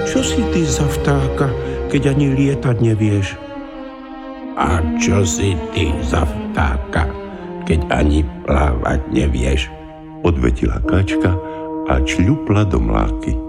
Čo si ty za vtáka, keď ani lietať nevieš? A čo si ty za vtáka, keď ani plávať nevieš? Odvetila kačka a čľupla do mláky.